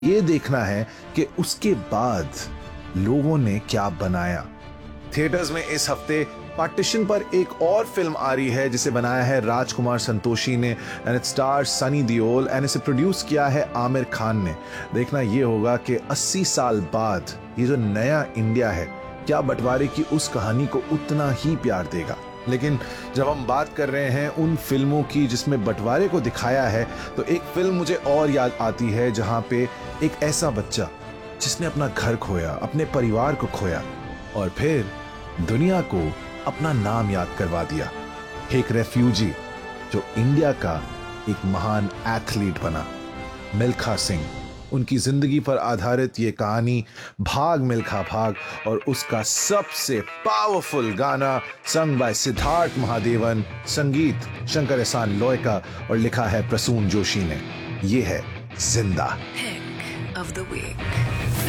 ये देखना है कि उसके बाद लोगों ने क्या बनाया। थिएटर्स में इस हफ्ते पार्टीशन पर एक और फिल्म आ रही है जिसे बनाया है राजकुमार संतोषी ने and it stars Sunny Deol and इसे प्रोड्यूस किया है आमिर खान ने। देखना ये होगा कि 80 साल बाद ये जो नया इंडिया है क्या बंटवारे की उस कहानी को उतना ही प्यार देगा। लेकिन जब हम बात कर रहे हैं उन फिल्मों की जिसमें बंटवारे को दिखाया है तो एक फिल्म मुझे और याद आती है जहां पे एक ऐसा बच्चा जिसने अपना घर खोया, अपने परिवार को खोया और फिर दुनिया को अपना नाम याद करवा दिया। एक रेफ्यूजी जो इंडिया का एक महान एथलीट बना, मिल्खा सिंह। उनकी जिंदगी पर आधारित ये कहानी भाग मिल्खा भाग और उसका सबसे पावरफुल गाना संग बाय सिद्धार्थ महादेवन, संगीत शंकर एहसान लॉय का और लिखा है प्रसून जोशी ने। ये है जिंदा। Pick of the week.